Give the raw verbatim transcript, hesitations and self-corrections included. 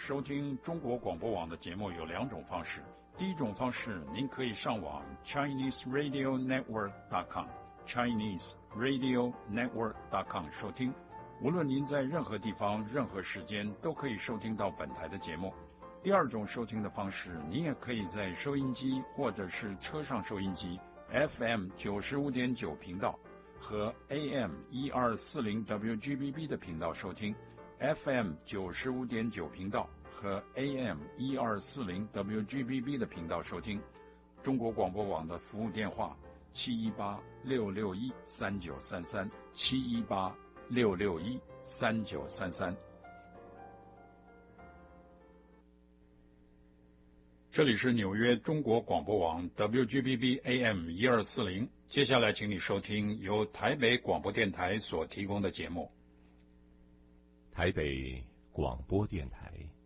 收听中国广播网的节目有两种方式。第一种方式，您可以上网 Chinese Radio Network dot com Chinese Radio Network dot com 收听。无论您在任何地方、任何时间，都可以收听到本台的节目。第二种收听的方式，您也可以在收音机或者是车上收音机 F M 九十五点九频道和 A M 一二四零 W G B B 的频道收听。F M 九十五点九频道和 A M 一二四零 W G B B 的频道收听。中国广播网的服务电话七一八六六一三九三三七一八六六一三九三三。这里是纽约中国广播网 W G B B A M 一二四零，接下来请你收听由台北广播电台所提供的节目。 台北广播电台。